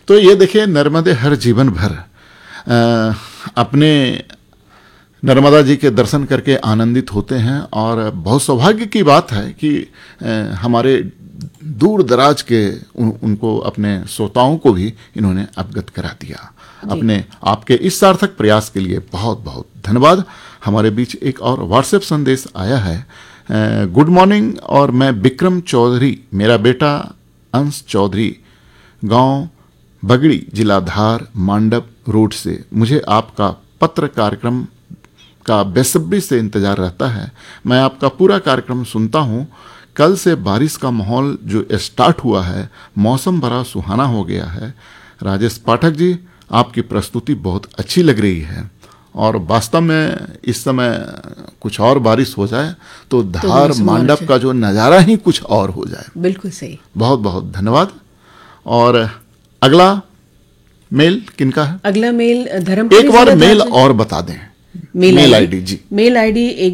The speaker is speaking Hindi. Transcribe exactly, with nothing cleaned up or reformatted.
तो ये देखिए, नर्मदे हर जीवन भर आ, अपने नर्मदा जी के दर्शन करके आनंदित होते हैं। और बहुत सौभाग्य की बात है कि आ, हमारे दूर दराज के उन, उनको अपने श्रोताओं को भी इन्होंने अवगत करा दिया। अपने आपके इस सार्थक प्रयास के लिए बहुत बहुत धन्यवाद। हमारे बीच एक और व्हाट्सएप संदेश आया है। गुड मॉर्निंग, और मैं विक्रम चौधरी, मेरा बेटा अंश चौधरी, गांव बगड़ी, जिला धार, मांडप रोड से, मुझे आपका पत्र कार्यक्रम का बेसब्री से इंतजार रहता है। मैं आपका पूरा कार्यक्रम सुनता हूं। कल से बारिश का माहौल जो स्टार्ट हुआ है, मौसम बड़ा सुहाना हो गया है। राजेश पाठक जी, आपकी प्रस्तुति बहुत अच्छी लग रही है, और वास्तव में इस समय कुछ और बारिश हो जाए तो धार तो मांडप का जो नज़ारा ही कुछ और हो जाए। बिल्कुल सही, बहुत बहुत धन्यवाद। और अगला मेल किनका है? अगला मेल धर्म, एक बार मेल और बता दें। मेल, मेल आईडी आईडी जी, मेल आईडी एक